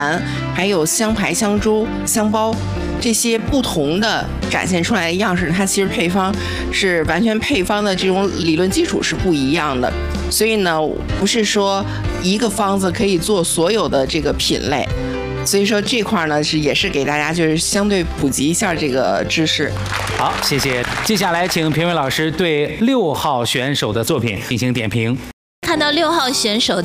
还有香牌、香珠、香包这些不同的展现出来的样式，它其实配方是完全配方的这种理论基础是不一样的。所以呢，不是说一个方子可以做所有的这个品类。所以说这块呢也是给大家就是相对普及一下这个知识。 好，谢谢。接下来请评委老师对6号选手的作品进行点评。 看到6号选手